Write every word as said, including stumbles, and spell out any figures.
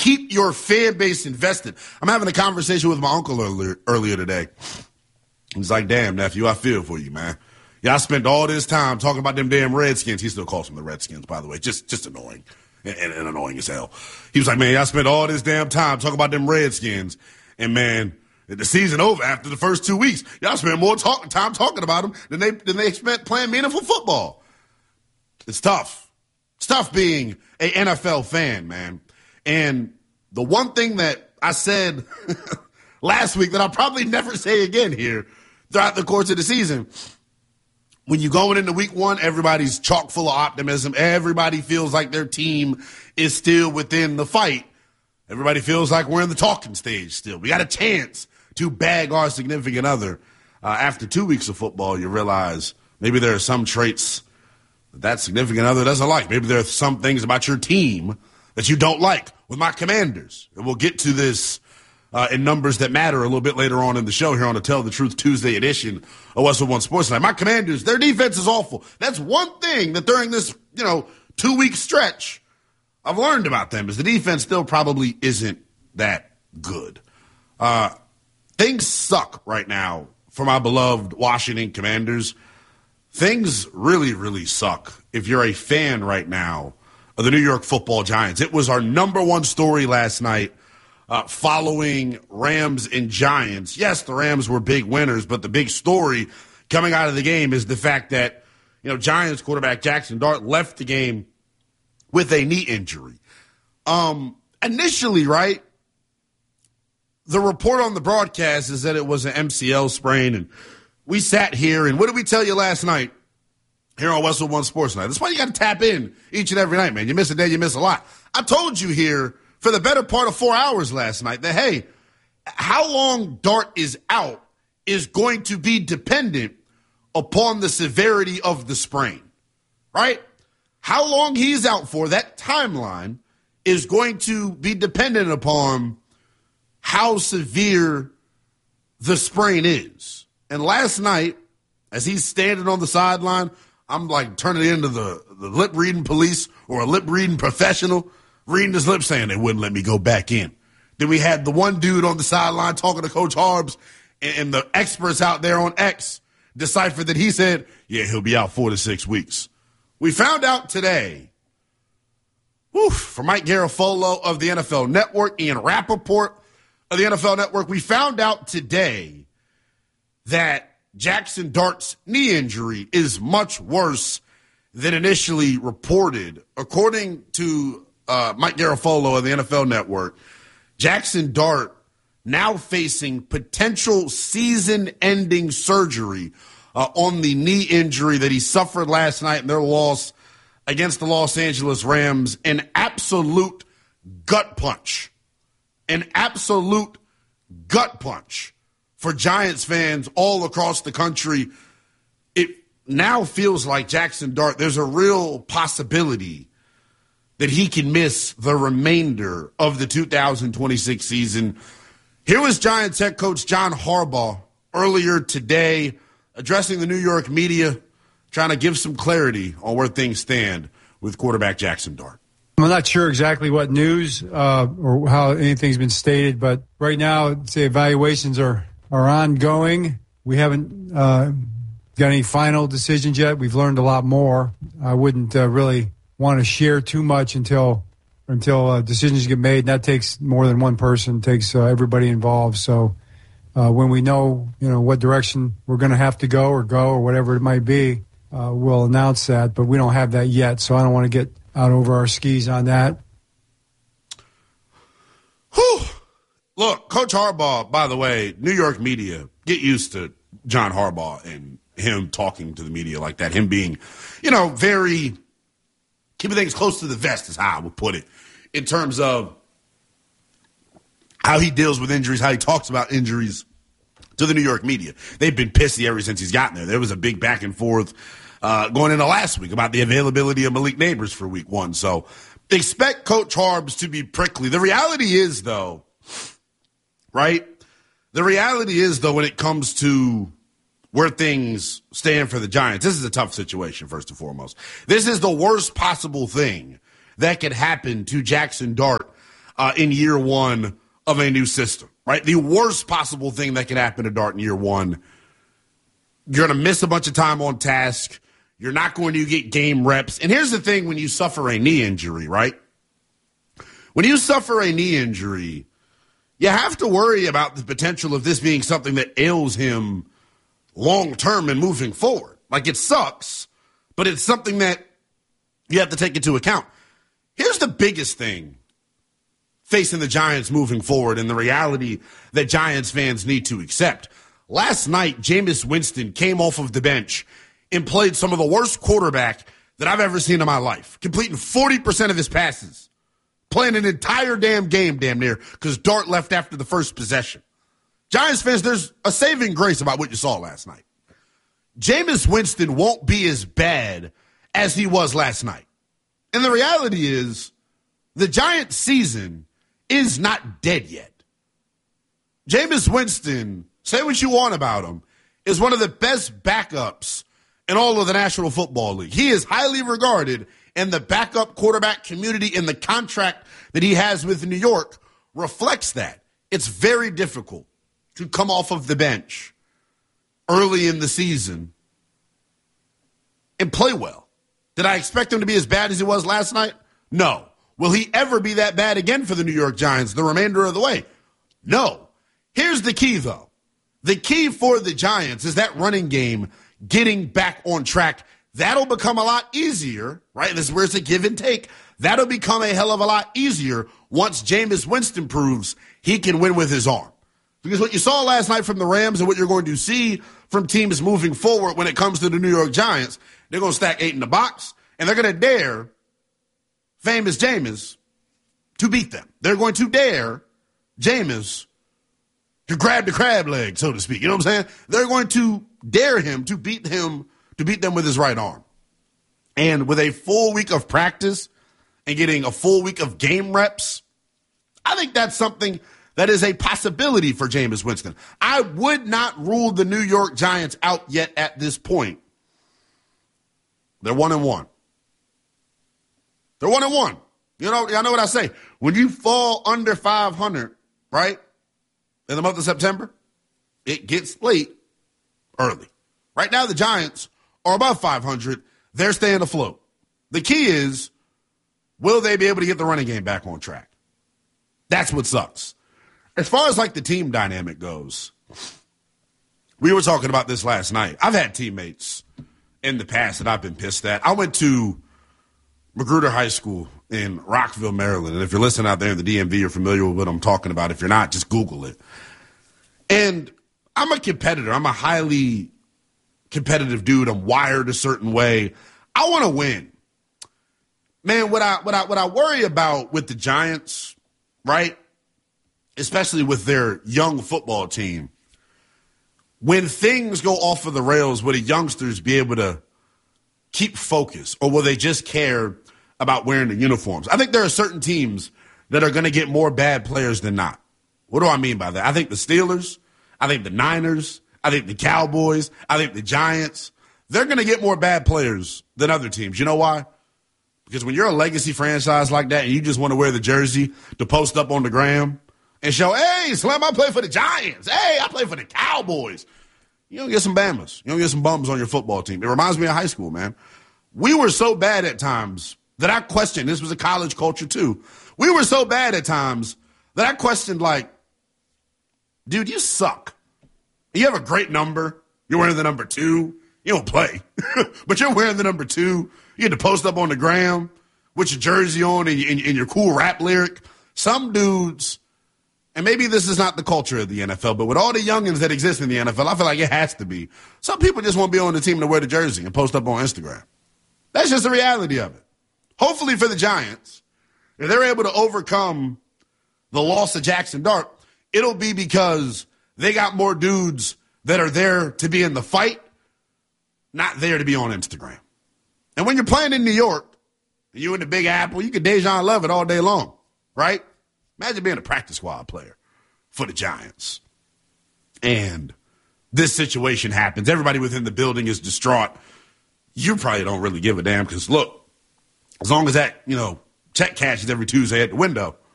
keep your fan base invested. I'm having a conversation with my uncle earlier, earlier today. He's like, damn, nephew, I feel for you, man. Yeah, I spent all this time talking about them damn Redskins. He still calls them the Redskins, by the way. Just just annoying and, and, and annoying as hell. He was like, man, I spent all this damn time talking about them Redskins. And, man, the season over after the first two weeks. Y'all spent more talk, time talking about them than they, than they spent playing meaningful football. It's tough. It's tough being an N F L fan, man. And the one thing that I said last week that I'll probably never say again here throughout the course of the season, when you're going into week one, everybody's chock full of optimism. Everybody feels like their team is still within the fight. Everybody feels like we're in the talking stage still. We got a chance to bag our significant other. Uh, after two weeks of football, you realize maybe there are some traits that that significant other doesn't like. Maybe there are some things about your team that you don't like. With my Commanders, and we'll get to this uh, in Numbers That Matter a little bit later on in the show here on the Tell the Truth Tuesday edition of Westwood One Sports Night. My Commanders, their defense is awful. That's one thing that during this, you know, two-week stretch I've learned about them is the defense still probably isn't that good. Uh, things suck right now for my beloved Washington Commanders. Things really, really suck if you're a fan right now of the New York Football Giants. It was our number one story last night uh, following Rams and Giants. Yes, the Rams were big winners, but the big story coming out of the game is the fact that, you know, Giants quarterback Jackson Dart left the game with a knee injury. Um, initially, right, the report on the broadcast is that it was an M C L sprain, and we sat here, and what did we tell you last night here on Westwood One Sports Night? That's why you got to tap in each and every night, man. You miss a day, you miss a lot. I told you here for the better part of four hours last night that, hey, how long Dart is out is going to be dependent upon the severity of the sprain, right? How long he's out for, that timeline is going to be dependent upon how severe the sprain is. And last night, as he's standing on the sideline, I'm like turning it into the, the lip-reading police or a lip-reading professional, reading his lips saying they wouldn't let me go back in. Then we had the one dude on the sideline talking to Coach Harbs, and, and the experts out there on X deciphered that he said, yeah, he'll be out four to six weeks. We found out today, whew, from Mike Garafolo of the N F L Network, Ian Rappaport of the N F L Network, we found out today that Jackson Dart's knee injury is much worse than initially reported. According to uh, Mike Garafolo of the N F L Network, Jackson Dart now facing potential season-ending surgery uh, on the knee injury that he suffered last night in their loss against the Los Angeles Rams. An absolute gut punch. An absolute gut punch for Giants fans all across the country. It now feels like Jackson Dart, there's a real possibility that he can miss the remainder of the two thousand twenty-six season. Here was Giants head coach John Harbaugh earlier today addressing the New York media, trying to give some clarity on where things stand with quarterback Jackson Dart. I'm not sure exactly what news uh, or how anything's been stated, but right now the evaluations are, are ongoing. We haven't uh, got any final decisions yet. We've learned a lot more. I wouldn't uh, really want to share too much until until uh, decisions get made, and that takes more than one person. It takes uh, everybody involved. So uh, when we know, you know, what direction we're going to have to go or go or whatever it might be, uh, we'll announce that. But we don't have that yet, so I don't want to get out over our skis on that. Whew. Look, Coach Harbaugh, by the way, New York media, get used to John Harbaugh and him talking to the media like that, him being, you know, very keeping things close to the vest is how I would put it, in terms of how he deals with injuries, how he talks about injuries to the New York media. They've been pissy ever since he's gotten there. There was a big back and forth uh, going into last week about the availability of Malik Neighbors for week one. So expect Coach Harbs to be prickly. The reality is, though, right? The reality is, though, when it comes to where things stand for the Giants, this is a tough situation, first and foremost. This is the worst possible thing that could happen to Jackson Dart uh, in year one of a new system, right? The worst possible thing that can happen to Dart in year one. You're going to miss a bunch of time on task. You're not going to get game reps. And here's the thing when you suffer a knee injury, right? When you suffer a knee injury, you have to worry about the potential of this being something that ails him long-term and moving forward. Like, it sucks, but it's something that you have to take into account. Here's the biggest thing facing the Giants moving forward and the reality that Giants fans need to accept. Last night, Jameis Winston came off of the bench and played some of the worst quarterback that I've ever seen in my life, completing forty percent of his passes, playing an entire damn game damn near because Dart left after the first possession. Giants fans, there's a saving grace about what you saw last night. Jameis Winston won't be as bad as he was last night. And the reality is the Giants season is not dead yet. Jameis Winston, say what you want about him, is one of the best backups in all of the National Football League. He is highly regarded in the backup quarterback community, and the contract that he has with New York reflects that. It's very difficult to come off of the bench early in the season and play well. Did I expect him to be as bad as he was last night? No. Will he ever be that bad again for the New York Giants the remainder of the way? No. Here's the key, though. The key for the Giants is that running game getting back on track. That'll become a lot easier, right? This is where it's a give and take. That'll become a hell of a lot easier once Jameis Winston proves he can win with his arm. Because what you saw last night from the Rams and what you're going to see from teams moving forward when it comes to the New York Giants, they're going to stack eight in the box, and they're going to dare famous Jameis to beat them. They're going to dare Jameis to grab the crab leg, so to speak. You know what I'm saying? They're going to dare him to beat him, to beat them with his right arm. And with a full week of practice and getting a full week of game reps, I think that's something that is a possibility for Jameis Winston. I would not rule the New York Giants out yet at this point. They're one and one. They're one and one. You know, I know what I say. When you fall under five hundred, right, in the month of September, it gets late early. Right now, the Giants are above five hundred. They're staying afloat. The key is, will they be able to get the running game back on track? That's what sucks. As far as like the team dynamic goes, we were talking about this last night. I've had teammates in the past that I've been pissed at. I went to Magruder High School in Rockville, Maryland. And if you're listening out there in the D M V, you're familiar with what I'm talking about. If you're not, just Google it. And I'm a competitor. I'm a highly competitive dude. I'm wired a certain way. I want to win. Man, what I what I what I worry about with the Giants, right? Especially with their young football team, when things go off of the rails, will the youngsters be able to keep focus, or will they just care about wearing the uniforms? I think there are certain teams that are going to get more bad players than not. What do I mean by that? I think the Steelers, I think the Niners, I think the Cowboys, I think the Giants, they're going to get more bad players than other teams. You know why? Because when you're a legacy franchise like that and you just want to wear the jersey to post up on the gram and show, hey, Slim, I play for the Giants. Hey, I play for the Cowboys. You don't get some Bamas. You don't get some bums on your football team. It reminds me of high school, man. We were so bad at times that I questioned, this was a college culture too. We were so bad at times that I questioned, like, dude, you suck. You have a great number. You're wearing the number two. You don't play. But you're wearing the number two. You had to post up on the gram with your jersey on and, and, and your cool rap lyric. Some dudes, and maybe this is not the culture of the N F L, but with all the youngins that exist in the N F L, I feel like it has to be. Some people just want to be on the team to wear the jersey and post up on Instagram. That's just the reality of it. Hopefully for the Giants, if they're able to overcome the loss of Jackson Dart, it'll be because they got more dudes that are there to be in the fight, not there to be on Instagram. And when you're playing in New York, and you in the Big Apple, you can Dejan Love it all day long, right? Imagine being a practice squad player for the Giants. And this situation happens. Everybody within the building is distraught. You probably don't really give a damn because, look, as long as that, you know, check cashes every Tuesday at the window,